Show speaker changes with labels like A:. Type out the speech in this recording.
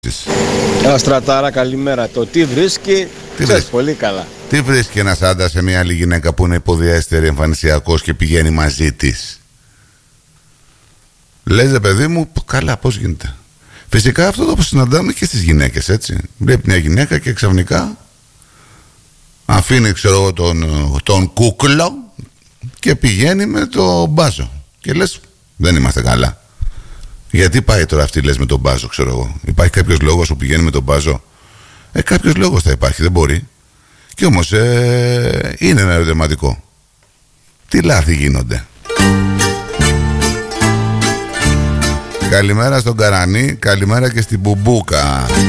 A: Στρατάρα, καλημέρα. Το τι βρίσκει, ξέρεις πολύ καλά.
B: Τι βρίσκει ένας άντρας σε μια άλλη γυναίκα που είναι υποδιέστερη, εμφανισιακός και πηγαίνει μαζί της? Λες, παιδί μου, καλά, πώς γίνεται? Φυσικά αυτό το συναντάμε και στις γυναίκες, έτσι. Βλέπει μια γυναίκα και ξαφνικά αφήνει, ξέρω εγώ, τον κούκλο και πηγαίνει με το μπάζο. Και λες, δεν είμαστε καλά. Γιατί πάει τώρα αυτή, λες, με τον μπάζο, ξέρω εγώ? Υπάρχει κάποιος λόγος που πηγαίνει με τον μπάζο? Κάποιος λόγος θα υπάρχει, δεν μπορεί. Και όμως είναι ένα ερωτηματικό. Τι λάθη γίνονται? Καλημέρα στον Καρανί, καλημέρα και στην Μπουμπούκα.